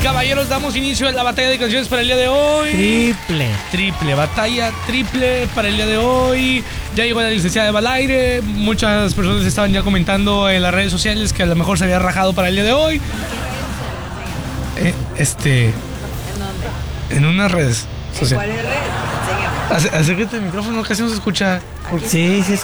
caballeros, damos inicio a la batalla de canciones para el día de hoy. Batalla triple para el día de hoy. Ya llegó la licenciada Eva al aire. Muchas personas estaban ya comentando en las redes sociales que a lo mejor se había rajado para el día de hoy. ¿En dónde? En unas redes ¿En sociales. cuáles redes? Enséñame. Acércate al micrófono, casi no se escucha. Sí,